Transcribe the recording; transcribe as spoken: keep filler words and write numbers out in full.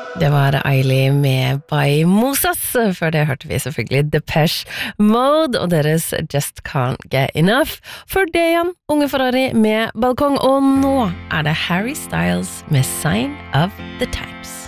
Det var Ailey med By Moses. Før det hørte vi selvfølgelig Depeche Mode og deres Just Can't Get Enough. Før det igjen, Unge Ferrari med Balkong, og nå er det Harry Styles med Sign of the Times.